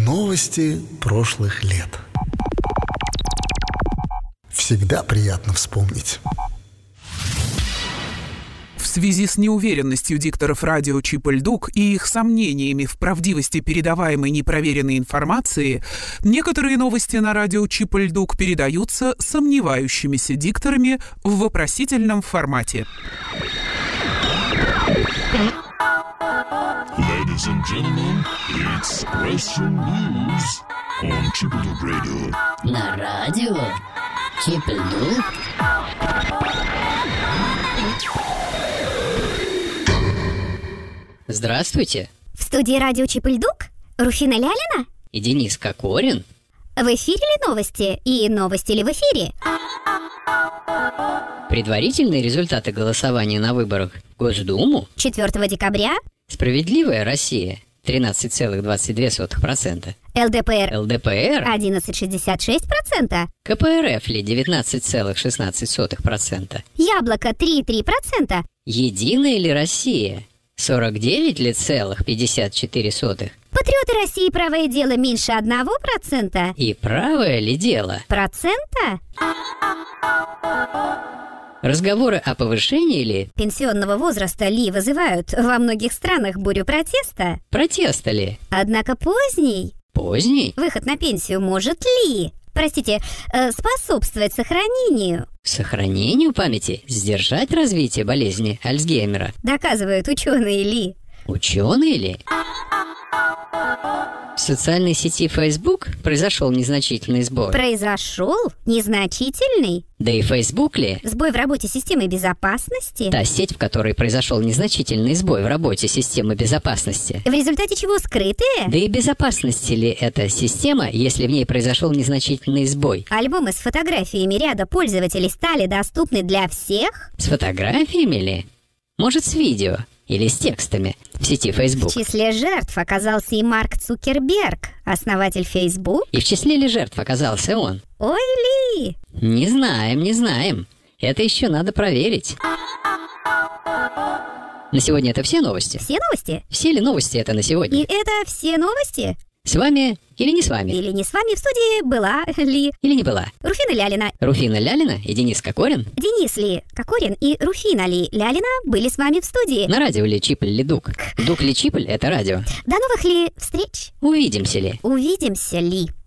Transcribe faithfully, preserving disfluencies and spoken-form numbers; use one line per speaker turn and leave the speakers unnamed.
Новости прошлых лет. Всегда приятно вспомнить.
В связи с неуверенностью дикторов радио Чип и Льдук и их сомнениями в правдивости передаваемой непроверенной информации, некоторые новости на радио Чип и Льдук передаются сомневающимися дикторами в вопросительном формате.
Ladies and gentlemen, it's Question News on Чип и Льдук Radio.
На радио Чип и Льдук. Здравствуйте.
В студии радио Чип и Льдук Руфина Лялина
и Денис Кокорин.
В эфире ли новости? И новости ли в эфире?
Предварительные результаты голосования на выборах в Госдуму
четвёртого декабря.
Справедливая Россия тринадцать целых двадцать две сотых процента.
ЛДПР
ЛДПР
одиннадцать целых шестьдесят шесть сотых процента.
КПРФ ли девятнадцать целых шестнадцать сотых процента.
Яблоко три целых три десятых процента.
Единая ли Россия сорок девять ли целых пятьдесят четыре сотых.
Патриоты России правое дело меньше одного процента.
И правое ли дело?
Процента?
Разговоры о повышении ли
пенсионного возраста ли вызывают во многих странах бурю протеста?
Протеста ли?
Однако поздний
Поздний?
выход на пенсию может ли, простите, э, способствовать сохранению?
Сохранению памяти? Сдержать развитие болезни Альцгеймера?
Доказывают ученые ли?
Ученые ли? В социальной сети Facebook произошел незначительный сбой.
Произошел? Незначительный?
Да и Facebook ли?
Сбой в работе системы безопасности?
Та сеть, в которой произошел незначительный сбой в работе системы безопасности.
В результате чего скрытые?
Да и безопасности ли эта система, если в ней произошел незначительный сбой?
Альбомы с фотографиями ряда пользователей стали доступны для всех?
С фотографиями ли? Может, с видео? Или с текстами в сети Facebook?
В числе жертв оказался и Марк Цукерберг, основатель Facebook.
И в числе ли жертв оказался он?
Ой ли!
Не знаем, не знаем. Это еще надо проверить. На сегодня это все новости?
Все новости?
Все ли новости это на сегодня?
И это все новости?
С вами или не с вами?
Или не с вами в студии была ли?
Или не была?
Руфина Лялина.
Руфина Лялина и Денис Кокорин.
Денис ли Кокорин и Руфина ли Лялина были с вами в студии.
На радио ли Чип ли Дук? Дук ли Чип — это радио.
До новых ли встреч?
Увидимся ли?
Увидимся ли?